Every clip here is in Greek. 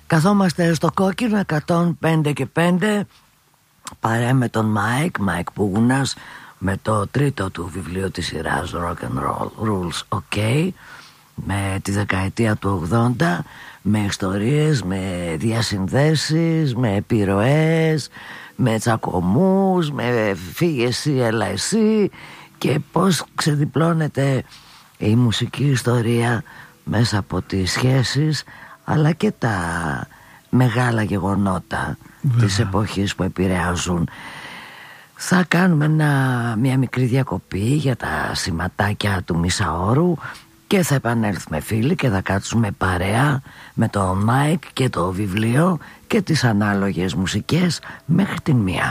Καθόμαστε στο Κόκκινο 105 και 5, παρέα με τον Μάικ Πουγούνας, με το τρίτο του βιβλίο της σειράς Rock and Roll Rules OK, με τη δεκαετία του 80, με ιστορίες, με διασυνδέσεις, με επιρροές, με τσακωμούς, με φύγε εσύ, έλα εσύ, και πώς ξεδιπλώνεται η μουσική ιστορία μέσα από τις σχέσεις αλλά και τα μεγάλα γεγονότα της εποχής που επηρεάζουν. Θα κάνουμε μια μικρή διακοπή για τα σηματάκια του Μισάωρου και θα επανέλθουμε φίλοι και θα κάτσουμε παρέα με τον Μάικ και το βιβλίο και τις ανάλογες μουσικές μέχρι την 1.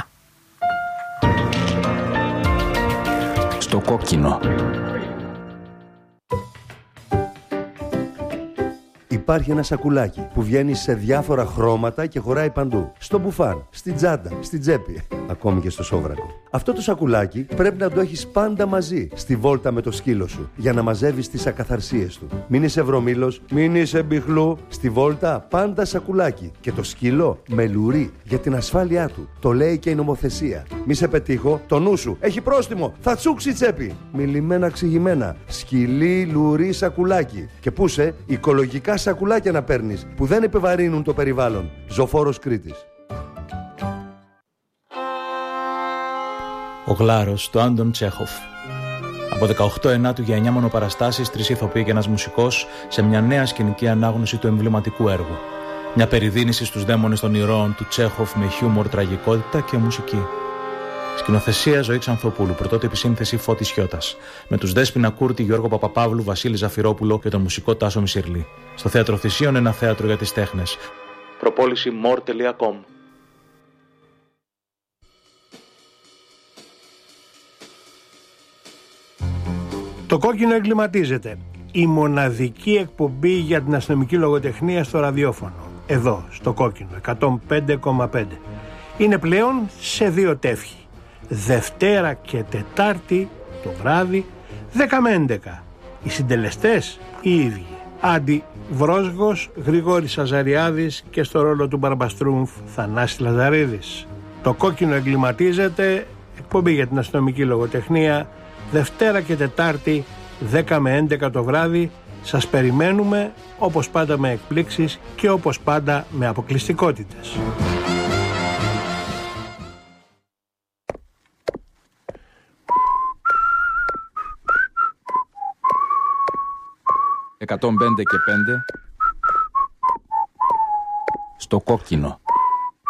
Στο Κόκκινο. Υπάρχει ένα σακουλάκι που βγαίνει σε διάφορα χρώματα και χωράει παντού. Στο μπουφάν, στην τσάντα, στην τσέπη, ακόμη και στο σόβρακο. Αυτό το σακουλάκι πρέπει να το έχεις πάντα μαζί στη βόλτα με το σκύλο σου για να μαζεύεις τις ακαθαρσίες του. Μην είσαι βρωμήλος, μην είσαι μπιχλού. Στη βόλτα πάντα σακουλάκι. Και το σκύλο με λουρί για την ασφάλειά του. Το λέει και η νομοθεσία. Μη σε πετύχω, το νου σου έχει πρόστιμο. Θα τσούξει τσέπη. Μιλημένα ξηγημένα. Σκυλί, λουρί, σακουλάκι. Και πούσε οικολογικά σακουλάκια να παίρνεις που δεν επιβαρύνουν το περιβάλλον. Ζωφόρος Κρήτης. Ο Γλάρος του Άντων Τσέχοφ. Από 18 Ενάτου για 9 μονοπαραστάσεις, 3 ηθοποιοί και ένας μουσικός σε μια νέα σκηνική ανάγνωση του εμβληματικού έργου. Μια περιδίνηση στους δαίμονες των ηρώων του Τσέχοφ με χιούμορ, τραγικότητα και μουσική. Σκηνοθεσία Ζωή Ξανθοπούλου, πρωτότυπη σύνθεση Φώτης Χιώτας. Με τους Δέσποινα Κούρτη, Γιώργο Παπαπαύλου, Βασίλη Ζαφυρόπουλο και τον μουσικό Τάσο Μισιρλή. Στο Θέατρο Θησίων, ένα θέατρο για τις τέχνες. Προπόληση more.com. Το Κόκκινο εγκληματίζεται. Η μοναδική εκπομπή για την αστυνομική λογοτεχνία στο ραδιόφωνο. Εδώ, στο Κόκκινο, 105,5. Είναι πλέον σε 2 τεύχη. Δευτέρα και Τετάρτη το βράδυ, 10 με 11. Οι συντελεστές οι ίδιοι. Άντι Βρόσγος, Γρηγόρης Αζαριάδης και στο ρόλο του Μπαρμπαστρούμφ Θανάση Λαζαρίδης. Το Κόκκινο εγκληματίζεται, εκπομπή για την αστυνομική λογοτεχνία, Δευτέρα και Τετάρτη 10 με 11 το βράδυ. Σας περιμένουμε, όπως πάντα με εκπλήξεις και όπως πάντα με αποκλειστικότητες. «105 και 5» στο Κόκκινο.